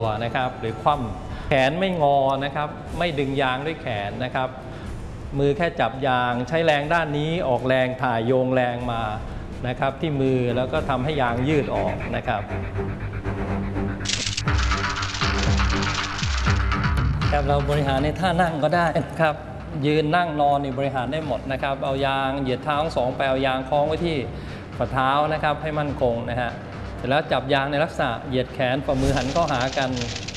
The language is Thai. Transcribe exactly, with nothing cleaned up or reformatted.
ตัวนะครับหรือคว่ำแขนไม่งอนะครับไม่ดึงยางด้วยแขนนะครับมือแค่จับยางใช้แรงด้านนี้ออกแรงถ่ายโยงแรงมานะครับที่มือแล้วก็ทำให้ยางยืดออกนะครับครับเราบริหารในท่านั่งก็ได้นะครับยืนนั่งนอนนี่บริหารได้หมดนะครับเอายางเหยียดเท้าทั้งสองไปเอายางคล้องไว้ที่ฝ่าเท้านะครับให้มั่นคงนะฮะเสร็จแล้วจับยางในลักษณะเหยียดแขนฝ่ามือหันเข้าหากัน